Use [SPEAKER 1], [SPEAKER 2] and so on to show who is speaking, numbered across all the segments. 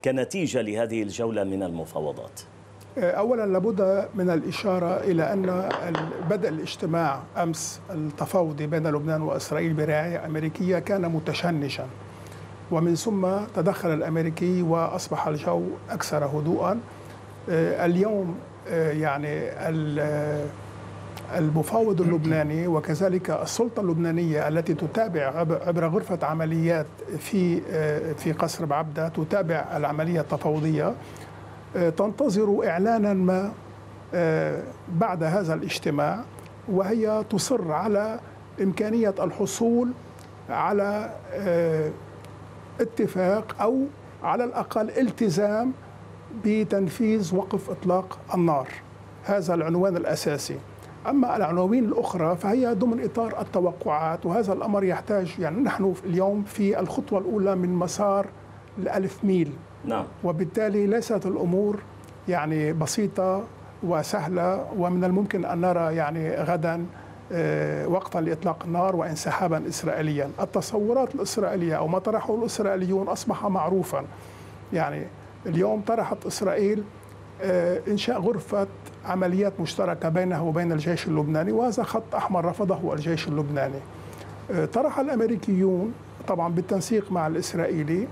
[SPEAKER 1] كنتيجة لهذه الجولة من المفاوضات؟
[SPEAKER 2] أولا لابد من الإشارة إلى أن بدء الاجتماع أمس التفاوضي بين لبنان وإسرائيل برعاية أمريكية كان متشنجا، ومن ثم تدخل الأمريكي وأصبح الجو أكثر هدوءا. اليوم يعني المفاوض اللبناني وكذلك السلطة اللبنانية التي تتابع عبر غرفة عمليات في قصر بعبدة تتابع العملية التفاوضية، تنتظر إعلانا ما بعد هذا الاجتماع، وهي تصر على إمكانية الحصول على اتفاق أو على الأقل التزام بتنفيذ وقف إطلاق النار. هذا العنوان الأساسي. أما العناوين الأخرى فهي ضمن إطار التوقعات، وهذا الأمر يحتاج، يعني نحن اليوم في الخطوة الأولى من مسار ال1000 ميل.
[SPEAKER 1] نعم.
[SPEAKER 2] وبالتالي ليست الأمور يعني بسيطة وسهلة، ومن الممكن أن نرى يعني غدا وقفا لإطلاق النار وانسحابا إسرائيليا. التصورات الإسرائيلية أو ما طرحه الإسرائيليون أصبح معروفا. يعني اليوم طرحت إسرائيل إنشاء غرفة عمليات مشتركة بينه وبين الجيش اللبناني، وهذا خط أحمر رفضه الجيش اللبناني. طرح الأمريكيون طبعا بالتنسيق مع الإسرائيلي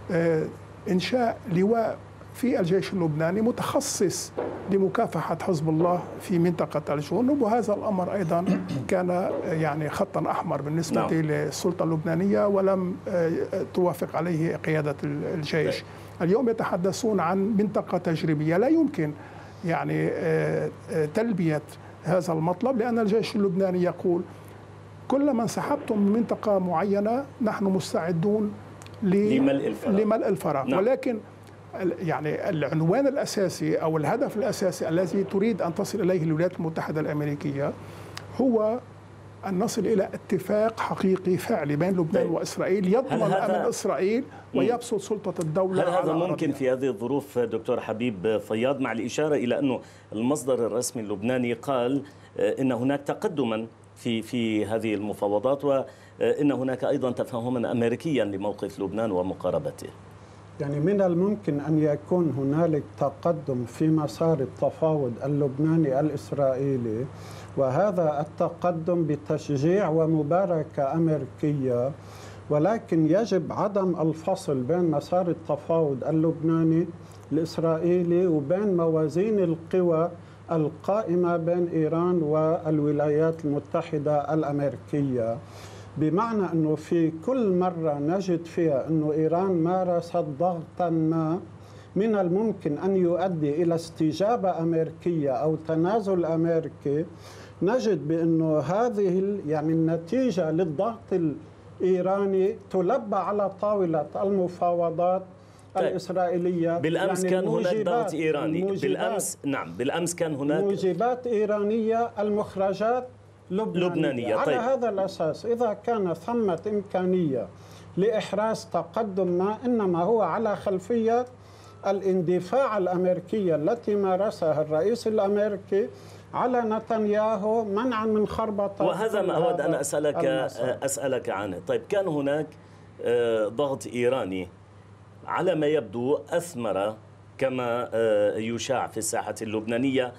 [SPEAKER 2] إنشاء لواء في الجيش اللبناني متخصص لمكافحة حزب الله في منطقة الجنوب، وهذا الأمر أيضا كان يعني خطا أحمر بالنسبة للسلطة اللبنانية ولم توافق عليه قيادة الجيش. اليوم يتحدثون عن منطقة تجريبية، لا يمكن يعني تلبية هذا المطلب، لأن الجيش اللبناني يقول كلما انسحبتم من منطقة معينة نحن مستعدون لملء الفراغ. نعم. ولكن يعني العنوان الأساسي أو الهدف الأساسي الذي تريد أن تصل إليه الولايات المتحدة الأمريكية هو أن نصل إلى اتفاق حقيقي فعلي بين لبنان وإسرائيل يضمن أمن إسرائيل ويبسط سلطة الدولة.
[SPEAKER 1] هل هذا ممكن في هذه الظروف دكتور حبيب فياض، مع الإشارة إلى أنه المصدر الرسمي اللبناني قال إن هناك تقدما في هذه المفاوضات، وإن هناك أيضا تفاهما أمريكيا لموقف لبنان ومقاربته؟
[SPEAKER 3] يعني من الممكن أن يكون هنالك تقدم في مسار التفاوض اللبناني الإسرائيلي، وهذا التقدم بتشجيع ومباركة أمريكية، ولكن يجب عدم الفصل بين مسار التفاوض اللبناني الإسرائيلي وبين موازين القوى القائمة بين إيران والولايات المتحدة الأمريكية، بمعنى أنه في كل مرة نجد فيها أنه إيران مارست ضغطا ما من الممكن أن يؤدي إلى استجابة أمريكية أو تنازل أمريكي، نجد بأنه هذه يعني النتيجة للضغط الإيراني تلبى على طاولة المفاوضات الإسرائيلية.
[SPEAKER 1] بالأمس يعني كان هناك ضغط إيراني، بالأمس كان هناك
[SPEAKER 3] موجبات إيرانية، المخرجات لبنانية. على هذا الأساس إذا كان ثمة إمكانية لإحراز تقدم ما، إنما هو على خلفية الاندفاع الأمريكية التي مارسها الرئيس الأمريكي على نتنياهو منعا من خربطة.
[SPEAKER 1] وهذا ما أود أن أسألك عنه. طيب، كان هناك ضغط إيراني على ما يبدو أثمر كما يشاع في الساحة اللبنانية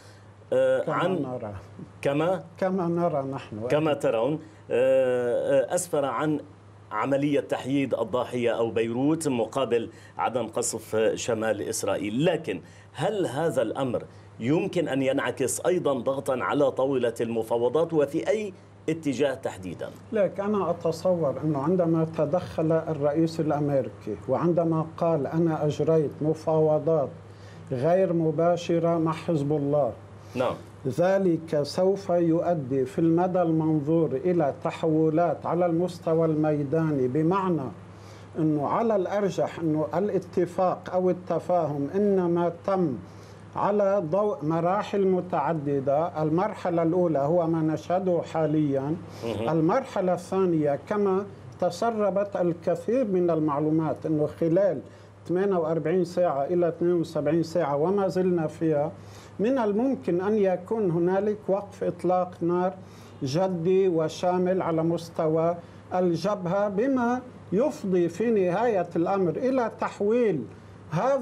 [SPEAKER 3] كما نرى نحن،
[SPEAKER 1] كما ترون، أسفر عن عملية تحييد الضاحية أو بيروت مقابل عدم قصف شمال إسرائيل. لكن هل هذا الأمر يمكن أن ينعكس أيضا ضغطا على طاولة المفاوضات، وفي أي اتجاه تحديدا؟
[SPEAKER 3] لك أنا أتصور أنه عندما تدخل الرئيس الأمريكي وعندما قال أنا أجريت مفاوضات غير مباشرة مع حزب الله،
[SPEAKER 1] نعم،
[SPEAKER 3] ذلك سوف يؤدي في المدى المنظور إلى تحولات على المستوى الميداني، بمعنى أنه على الأرجح أنه الاتفاق أو التفاهم إنما تم على ضوء مراحل متعددة. المرحلة الأولى هو ما نشهده حاليا، المرحلة الثانية كما تسربت الكثير من المعلومات أنه خلال 48 ساعة إلى 72 ساعة وما زلنا فيها، من الممكن أن يكون هنالك وقف إطلاق نار جدي وشامل على مستوى الجبهة، بما يفضي في نهاية الأمر إلى تحويل هذا